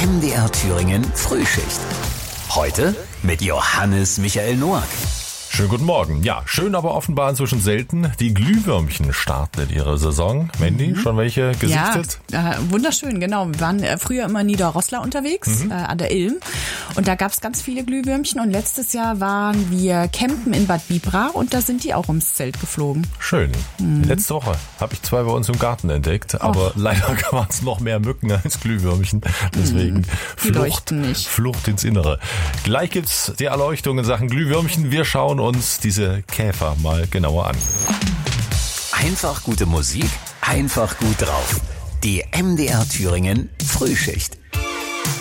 MDR Thüringen Frühschicht. Heute mit Johannes Michael Noack. Schönen guten Morgen. Ja, schön, aber offenbar inzwischen selten. Die Glühwürmchen starten in ihrer Saison. Mandy, schon welche gesichtet? Ja, wunderschön, genau. Wir waren früher immer in Niederrosslar unterwegs, an der Ilm. Und da gab's ganz viele Glühwürmchen. Und letztes Jahr waren wir campen in Bad Bibrach und da sind die auch ums Zelt geflogen. Schön. Letzte Woche habe ich 2 bei uns im Garten entdeckt, aber leider waren es noch mehr Mücken als Glühwürmchen. Deswegen Flucht ins Innere. Gleich gibt's die Erleuchtung in Sachen Glühwürmchen. Wir schauen uns diese Käfer mal genauer an. Einfach gute Musik, einfach gut drauf. Die MDR Thüringen Frühschicht.